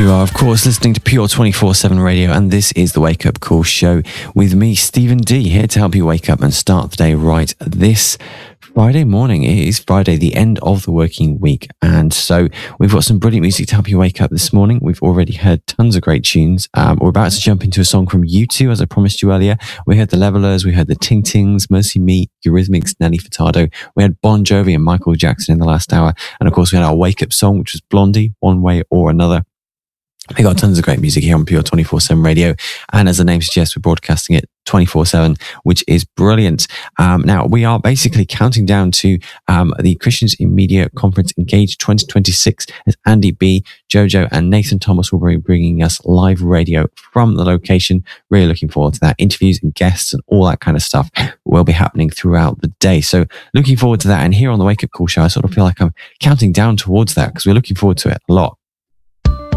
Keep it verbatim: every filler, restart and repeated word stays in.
You are, of course, listening to Pure twenty-four seven Radio, and this is the Wake Up Call show with me, Stephen D, here to help you wake up and start the day right this Friday morning. It is Friday, the end of the working week, and so we've got some brilliant music to help you wake up this morning. We've already heard tons of great tunes. Um, we're about to jump into a song from U two, as I promised you earlier. We heard the Levelers, we heard the Ting Tings, Mercy Me, Eurythmics, Nelly Furtado. We had Bon Jovi and Michael Jackson in the last hour, and of course we had our wake up song, which was Blondie, One Way or Another. We got tons of great music here on Pure twenty-four seven Radio, and as the name suggests, we're broadcasting it twenty-four seven, which is brilliant. Um, now, we are basically counting down to um, the Christians in Media Conference Engage twenty twenty-six, as Andy B, Jojo, and Nathan Thomas will be bringing us live radio from the location. Really looking forward to that. Interviews and guests and all that kind of stuff will be happening throughout the day. So looking forward to that. And here on the Wake Up Call show, I sort of feel like I'm counting down towards that because we're looking forward to it a lot.